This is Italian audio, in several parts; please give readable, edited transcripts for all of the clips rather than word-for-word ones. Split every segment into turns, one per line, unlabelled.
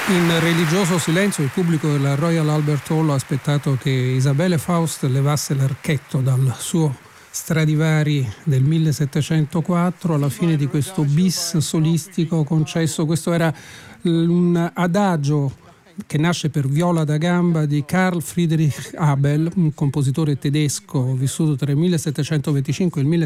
In religioso silenzio il pubblico della Royal Albert Hall ha aspettato che Isabelle Faust levasse l'archetto dal suo Stradivari del 1704 alla fine di questo bis solistico concesso. Questo era un adagio che nasce per viola da gamba di Carl Friedrich Abel, un compositore tedesco vissuto tra il 1725 e il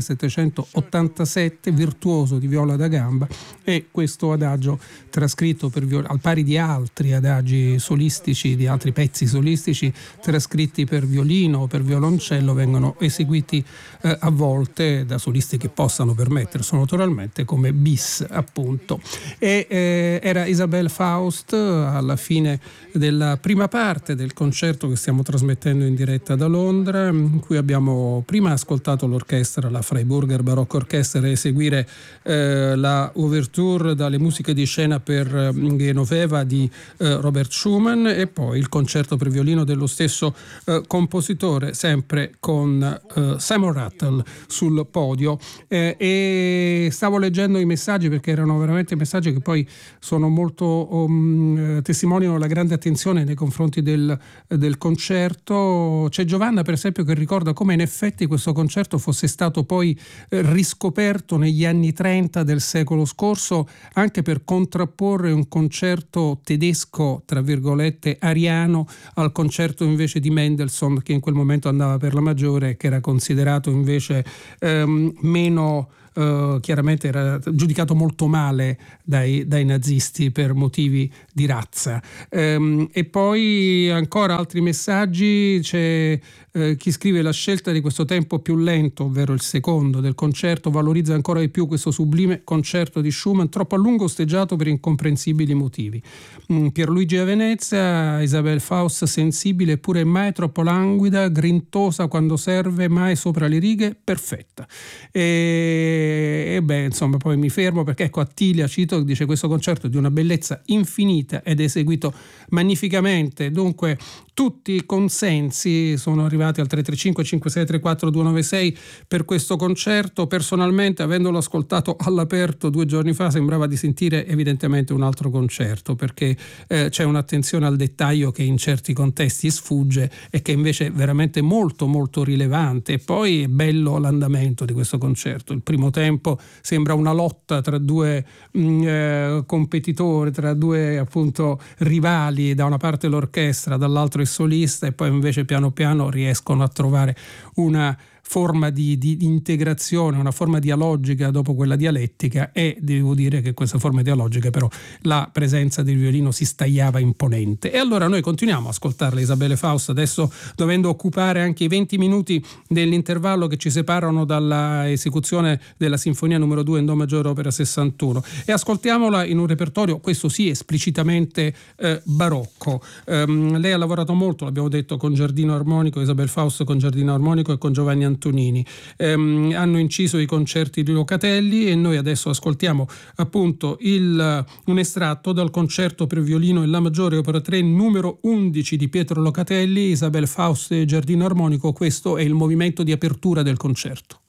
1787, virtuoso di viola da gamba, e questo adagio trascritto per al pari di altri adagi solistici, di altri pezzi solistici trascritti per violino o per violoncello, vengono eseguiti a volte da solisti che possano permetterselo naturalmente, come bis appunto. Era Isabelle Faust alla fine della prima parte del concerto che stiamo trasmettendo in diretta da Londra, in cui abbiamo prima ascoltato l'orchestra, la Freiburger Baroque Orchestra, eseguire la ouverture dalle musiche di scena per Genoveva di Robert Schumann, e poi il concerto per violino dello stesso compositore, sempre con Simon Rattle sul podio. E stavo leggendo i messaggi, perché erano veramente messaggi che poi sono molto testimoniano la grande attenzione nei confronti del concerto. C'è Giovanna, per esempio, che ricorda come in effetti questo concerto fosse stato poi riscoperto negli anni 30 del secolo scorso, anche per contrapporre un concerto tedesco, tra virgolette, ariano, al concerto invece di Mendelssohn, che in quel momento andava per la maggiore e che era considerato invece meno chiaramente era giudicato molto male dai nazisti per motivi di razza. E poi ancora altri messaggi. C'è chi scrive: la scelta di questo tempo più lento, ovvero il secondo del concerto, valorizza ancora di più questo sublime concerto di Schumann, troppo a lungo osteggiato per incomprensibili motivi. Pierluigi a Venezia: Isabelle Faust sensibile eppure mai troppo languida, grintosa quando serve, mai sopra le righe, perfetta. E beh, insomma, poi mi fermo, perché ecco, Attilia, cito, dice: questo concerto è di una bellezza infinita ed è eseguito magnificamente. Dunque tutti i consensi sono arrivati al 335 5634 296 per questo concerto. Personalmente, avendolo ascoltato all'aperto 2 giorni fa, sembrava di sentire evidentemente un altro concerto, perché c'è un'attenzione al dettaglio che in certi contesti sfugge e che invece è veramente molto molto rilevante. E poi è bello l'andamento di questo concerto. Il primo tempo sembra una lotta tra due competitori, tra due appunto rivali, da una parte l'orchestra, dall'altro il solista, e poi invece piano piano riescono a trovare una forma di integrazione, una forma dialogica dopo quella dialettica, e devo dire che questa forma dialogica però la presenza del violino si stagliava imponente. E allora noi continuiamo a ascoltarla, Isabelle Faust, adesso dovendo occupare anche i 20 minuti dell'intervallo che ci separano dalla esecuzione della Sinfonia numero 2 in Do maggiore opera 61, e ascoltiamola in un repertorio, questo sì, esplicitamente barocco. Lei ha lavorato molto, l'abbiamo detto, con Giardino Armonico, Isabelle Faust con Giardino Armonico e con Giovanni Antonini. Hanno inciso i concerti di Locatelli, e noi adesso ascoltiamo appunto un estratto dal concerto per violino in La maggiore opera 3 numero 11 di Pietro Locatelli, Isabelle Faust e Giardino Armonico. Questo è il movimento di apertura del concerto.